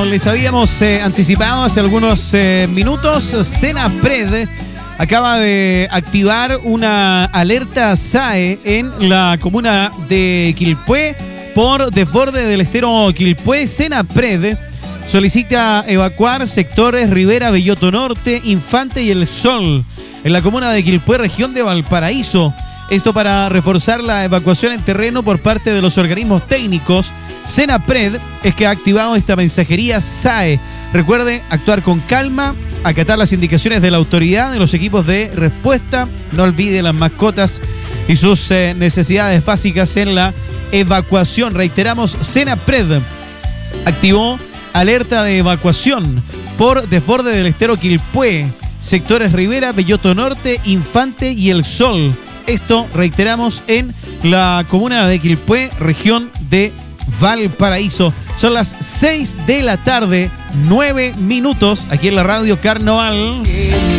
como les habíamos anticipado hace algunos minutos, Senapred acaba de activar una alerta SAE en la comuna de Quilpué por desborde del estero Quilpué. Senapred solicita evacuar sectores Rivera, Belloto Norte, Infante y El Sol en la comuna de Quilpué, región de Valparaíso. Esto para reforzar la evacuación en terreno por parte de los organismos técnicos. Senapred es que ha activado esta mensajería SAE. Recuerde actuar con calma, acatar las indicaciones de la autoridad, de los equipos de respuesta. No olvide las mascotas y sus necesidades básicas en la evacuación. Reiteramos, Senapred activó alerta de evacuación por desborde del estero Quilpué, sectores Rivera, Belloto Norte, Infante y El Sol. Esto, reiteramos, en la comuna de Quilpué, región de Valparaíso. Son las 6 de la tarde, 9 minutos, aquí en la radio Carnaval.